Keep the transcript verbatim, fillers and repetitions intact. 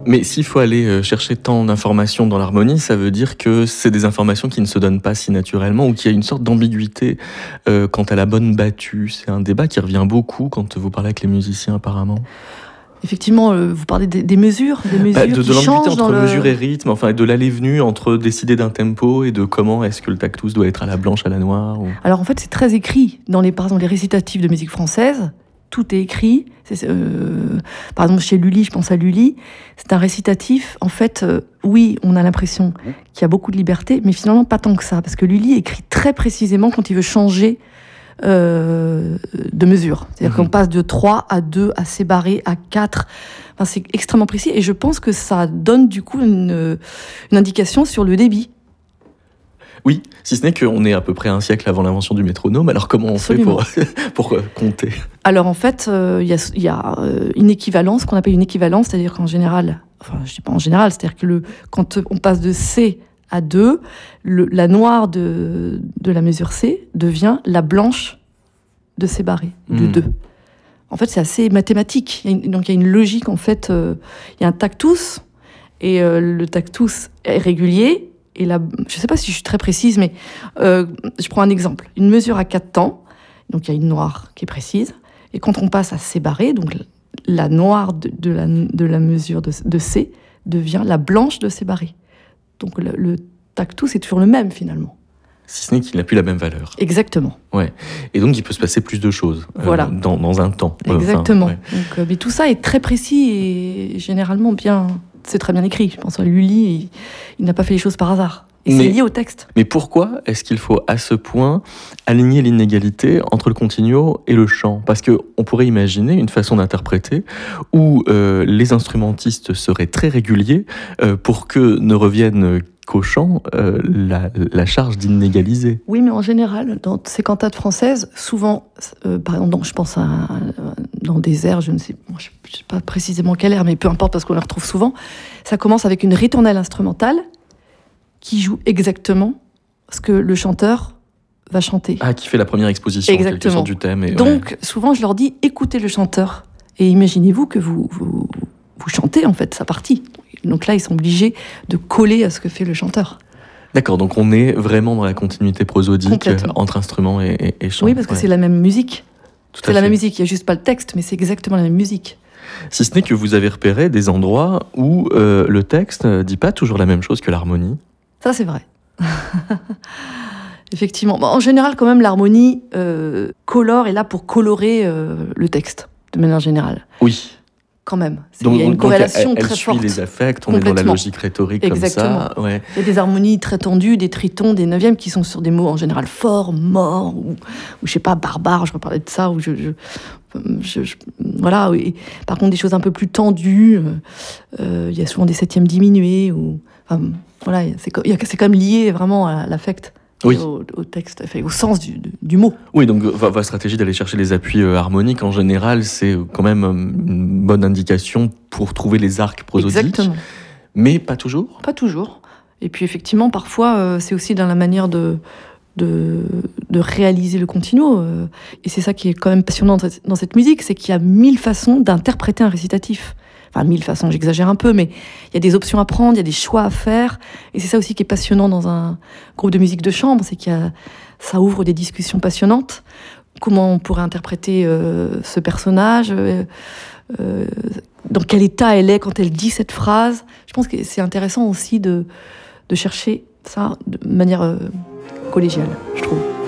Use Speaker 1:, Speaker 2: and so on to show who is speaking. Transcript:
Speaker 1: Mais s'il faut aller chercher tant d'informations dans l'harmonie, ça veut dire que c'est des informations qui ne se donnent pas si naturellement, ou qu'il y a une sorte d'ambiguïté euh, quant à la bonne battue. C'est un débat qui revient beaucoup quand vous parlez avec les musiciens apparemment.
Speaker 2: Effectivement, euh, vous parlez des, des mesures, des mesures
Speaker 1: bah, de,
Speaker 2: qui
Speaker 1: de
Speaker 2: changent
Speaker 1: entre
Speaker 2: dans le...
Speaker 1: mesure et rythme, enfin de l'aller-venu, entre décider d'un tempo et de comment est-ce que le tactus doit être à la blanche, à la noire. Ou...
Speaker 2: Alors en fait, c'est très écrit dans les, par exemple, les récitatifs de musique française. Tout est écrit. C'est, euh, par exemple, chez Lully, je pense à Lully, c'est un récitatif. En fait, euh, oui, on a l'impression qu'il y a beaucoup de liberté, mais finalement pas tant que ça, parce que Lully écrit très précisément quand il veut changer euh, de mesure. C'est-à-dire mmh. qu'on passe de trois à deux, à sébarré, à quatre. Enfin, c'est extrêmement précis, et je pense que ça donne du coup une, une indication sur le débit.
Speaker 1: Oui, si ce n'est qu'on est à peu près un siècle avant l'invention du métronome, alors comment on
Speaker 2: Absolument.
Speaker 1: fait pour, pour euh, compter ?
Speaker 2: Alors en fait, il euh, y a, y a euh, une équivalence, qu'on appelle une équivalence, c'est-à-dire qu'en général, enfin je dis pas en général, c'est-à-dire que le, quand on passe de C à deux, le, la noire de, de la mesure C devient la blanche de C barré, de mmh. deux. En fait, c'est assez mathématique, y a une, donc il y a une logique, en fait, il euh, y a un tactus, et euh, le tactus est régulier. Et là, je ne sais pas si je suis très précise, mais euh, je prends un exemple. Une mesure à quatre temps, donc il y a une noire qui est précise, et quand on passe à C barré, donc la noire de, de, la, de la mesure de, de C devient la blanche de C barré. Donc le, le tactus est toujours le même finalement.
Speaker 1: Si ce n'est qu'il n'a plus la même valeur.
Speaker 2: Exactement.
Speaker 1: Ouais. Et donc il peut se passer plus de choses
Speaker 2: voilà.
Speaker 1: euh, dans, dans un temps.
Speaker 2: Exactement.
Speaker 1: Euh, enfin, ouais.
Speaker 2: Donc, euh, mais tout ça est très précis et généralement bien... C'est très bien écrit. Je pense à Lully, il, il n'a pas fait les choses par hasard. Et mais, c'est lié au texte.
Speaker 1: Mais pourquoi est-ce qu'il faut à ce point aligner l'inégalité entre le continuo et le chant ? Parce qu'on pourrait imaginer une façon d'interpréter où euh, les instrumentistes seraient très réguliers euh, pour que ne revienne qu'au chant euh, la, la charge d'inégaliser.
Speaker 2: Oui, mais en général, dans ces cantates françaises, souvent, euh, par exemple, dans, je pense à, dans des airs, je ne sais, bon, je ne sais pas précisément quel air, mais peu importe parce qu'on les retrouve souvent, ça commence avec une ritournelle instrumentale qui joue exactement ce que le chanteur va chanter.
Speaker 1: Ah, qui fait la première exposition,
Speaker 2: exactement.
Speaker 1: En quelque sorte, du thème. Et,
Speaker 2: Donc,
Speaker 1: ouais.
Speaker 2: souvent, je leur dis, écoutez le chanteur et imaginez-vous que vous, vous, vous chantez, en fait, sa partie. Donc là, ils sont obligés de coller à ce que fait le chanteur.
Speaker 1: D'accord, donc on est vraiment dans la continuité prosodique entre instrument et, et, et chant.
Speaker 2: Oui, parce que ouais. c'est la même musique.
Speaker 1: Tout
Speaker 2: c'est la même musique, il n'y a juste pas le texte, mais c'est exactement la même musique.
Speaker 1: Si ce n'est que vous avez repéré des endroits où euh, le texte ne dit pas toujours la même chose que l'harmonie.
Speaker 2: Ça, c'est vrai. Effectivement. Bon, en général, quand même, l'harmonie euh, colore est là pour colorer euh, le texte, de manière générale.
Speaker 1: Oui.
Speaker 2: Quand même. C'est,
Speaker 1: donc,
Speaker 2: il y a une corrélation
Speaker 1: elle, elle
Speaker 2: très
Speaker 1: forte. Elle suit les affects, on est dans la logique rhétorique
Speaker 2: Exactement.
Speaker 1: comme ça. Ouais.
Speaker 2: Il y a des harmonies très tendues, des tritons, des neuvièmes qui sont sur des mots en général forts, morts, ou, ou je sais pas, barbares, je reparlais de ça, ou je... je, je, je voilà. Et, par contre, des choses un peu plus tendues, euh, il y a souvent des septièmes diminués, ou... Enfin, voilà, c'est, c'est quand même lié vraiment à l'affect.
Speaker 1: Oui.
Speaker 2: Au, au texte, au sens du, du mot.
Speaker 1: Oui, donc votre stratégie d'aller chercher les appuis euh, harmoniques, en général, c'est quand même une bonne indication pour trouver les arcs prosodiques.
Speaker 2: Exactement.
Speaker 1: Mais pas toujours.
Speaker 2: Pas toujours. Et puis effectivement, parfois, euh, c'est aussi dans la manière de, de, de réaliser le continuo. Euh, et c'est ça qui est quand même passionnant dans cette, dans cette musique, c'est qu'il y a mille façons d'interpréter un récitatif. Enfin, mille façons, j'exagère un peu, mais il y a des options à prendre, il y a des choix à faire. Et c'est ça aussi qui est passionnant dans un groupe de musique de chambre, c'est qu'il y a, ça ouvre des discussions passionnantes. Comment on pourrait interpréter euh, ce personnage euh, euh, dans quel état elle est quand elle dit cette phrase. Je pense que c'est intéressant aussi de, de chercher ça de manière euh, collégiale, je trouve.